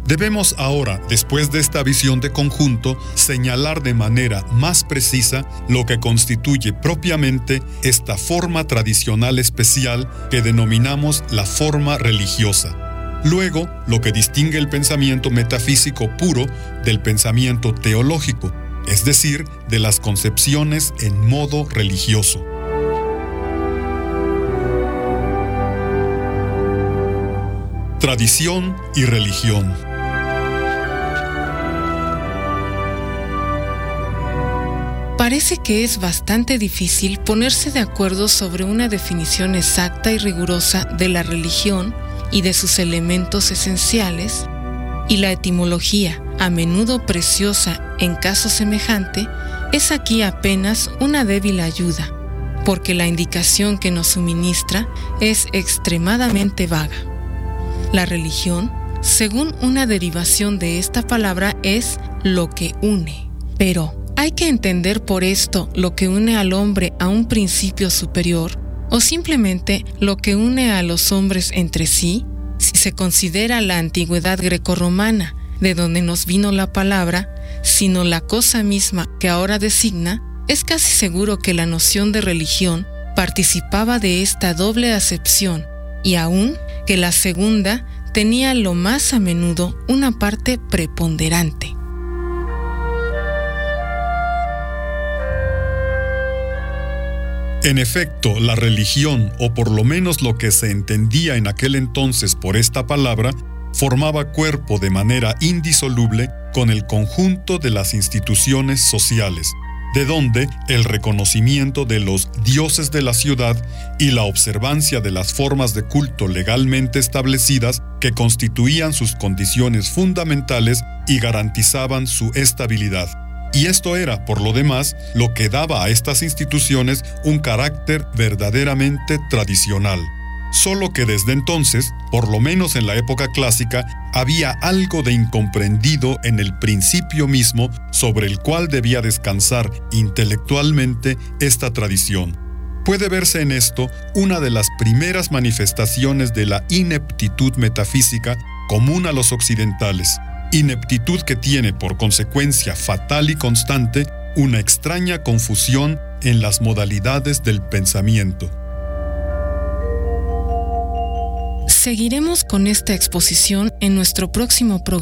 Debemos ahora, después de esta visión de conjunto, señalar de manera más precisa lo que constituye propiamente esta forma tradicional especial que denominamos la forma religiosa. Luego, lo que distingue el pensamiento metafísico puro del pensamiento teológico, es decir, de las concepciones en modo religioso. Tradición y religión. Parece que es bastante difícil ponerse de acuerdo sobre una definición exacta y rigurosa de la religión y de sus elementos esenciales, y la etimología, a menudo preciosa en caso semejante, es aquí apenas una débil ayuda, porque la indicación que nos suministra es extremadamente vaga. La religión, según una derivación de esta palabra, es lo que une, pero ¿hay que entender por esto lo que une al hombre a un principio superior o simplemente lo que une a los hombres entre sí? Si se considera la antigüedad grecorromana, de donde nos vino la palabra, sino la cosa misma que ahora designa, es casi seguro que la noción de religión participaba de esta doble acepción y aún que la segunda tenía lo más a menudo una parte preponderante. En efecto, la religión, o por lo menos lo que se entendía en aquel entonces por esta palabra, formaba cuerpo de manera indisoluble con el conjunto de las instituciones sociales, de donde el reconocimiento de los dioses de la ciudad y la observancia de las formas de culto legalmente establecidas que constituían sus condiciones fundamentales y garantizaban su estabilidad. Y esto era, por lo demás, lo que daba a estas instituciones un carácter verdaderamente tradicional. Solo que desde entonces, por lo menos en la época clásica, había algo de incomprendido en el principio mismo sobre el cual debía descansar intelectualmente esta tradición. Puede verse en esto una de las primeras manifestaciones de la ineptitud metafísica común a los occidentales. Ineptitud que tiene por consecuencia fatal y constante una extraña confusión en las modalidades del pensamiento. Seguiremos con esta exposición en nuestro próximo programa.